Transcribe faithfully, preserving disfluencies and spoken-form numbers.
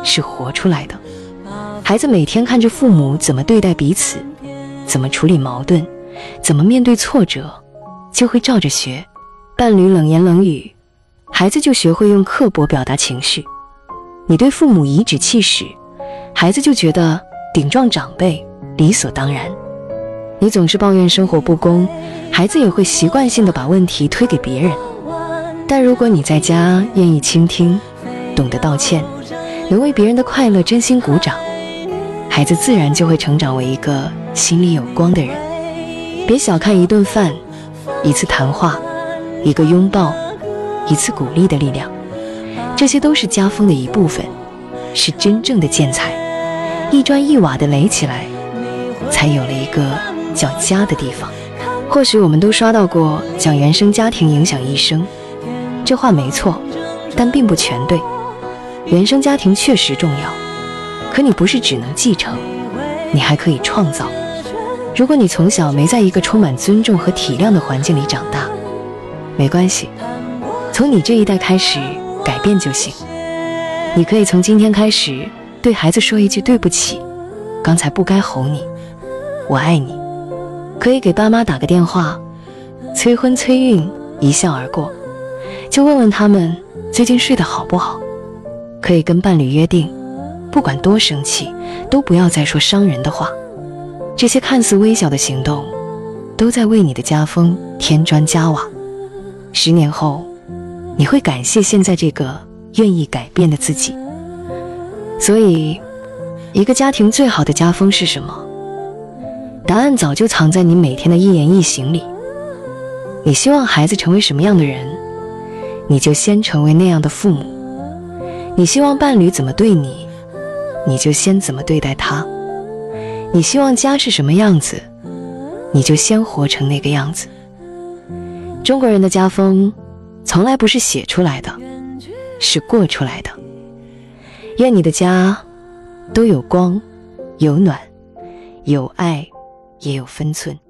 是活出来的。孩子每天看着父母怎么对待彼此，怎么处理矛盾，怎么面对挫折，就会照着学。伴侣冷言冷语，孩子就学会用刻薄表达情绪。你对父母颐指气使，孩子就觉得顶撞长辈理所当然。你总是抱怨生活不公，孩子也会习惯性地把问题推给别人。但如果你在家愿意倾听，懂得道歉，能为别人的快乐真心鼓掌，孩子自然就会成长为一个心里有光的人。别小看一顿饭，一次谈话，一个拥抱，一次鼓励的力量，这些都是家风的一部分，是真正的建材。一砖一瓦的垒起来，才有了一个叫家的地方。或许我们都刷到过讲原生家庭影响一生，这话没错，但并不全对。原生家庭确实重要，可你不是只能继承，你还可以创造。如果你从小没在一个充满尊重和体谅的环境里长大，没关系，从你这一代开始改变就行。你可以从今天开始对孩子说一句对不起，刚才不该吼你，我爱你。可以给爸妈打个电话，催婚催孕一笑而过，就问问他们最近睡得好不好。可以跟伴侣约定，不管多生气，都不要再说伤人的话。这些看似微小的行动，都在为你的家风添砖加瓦。十年后，你会感谢现在这个愿意改变的自己。所以，一个家庭最好的家风是什么？答案早就藏在你每天的一言一行里。你希望孩子成为什么样的人，你就先成为那样的父母。你希望伴侣怎么对你，你就先怎么对待他。你希望家是什么样子，你就先活成那个样子。中国人的家风从来不是写出来的，是过出来的。愿你的家都有光，有暖，有爱，也有分寸。